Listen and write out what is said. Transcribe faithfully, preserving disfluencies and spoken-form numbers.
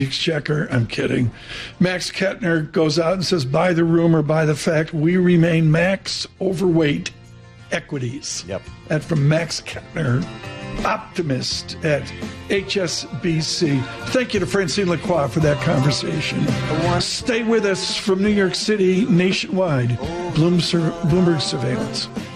Exchequer. I'm kidding. Max Kettner goes out and says, buy the rumor, buy the fact. We remain max overweight equities. Yep. And from Max Kettner, optimist at H S B C. Thank you to Francine Lacroix for that conversation. Stay with us from New York City nationwide. Bloomberg Surveillance.